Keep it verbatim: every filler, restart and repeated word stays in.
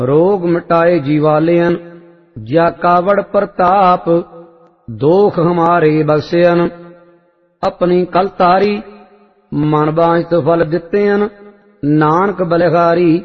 रोग मिटाए जीवालयन, ज्या कावड़ प्रताप, दोख हमारे बख्शयन। अपनी कल तारी, मन बांझत फल दित्तेन, नानक बलिहारी।